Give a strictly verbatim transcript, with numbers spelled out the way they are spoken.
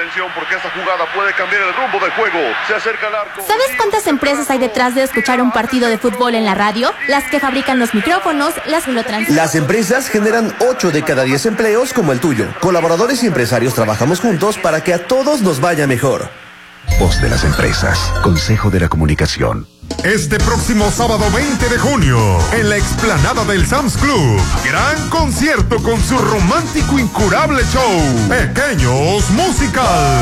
atención porque esta jugada puede cambiar el rumbo del juego. Se acerca al arco. ¿Sabes cuántas empresas hay detrás de escuchar un partido de fútbol en la radio? Las que fabrican los micrófonos, las que lo transmiten. Las empresas generan ocho de cada diez empleos como el tuyo. Colaboradores y empresarios trabajamos juntos para que a todos nos vaya mejor. Voz de las empresas. Consejo de la Comunicación. Este próximo sábado veinte de junio, en la explanada del Sam's Club, gran concierto con su romántico incurable show, Pequeños Musical.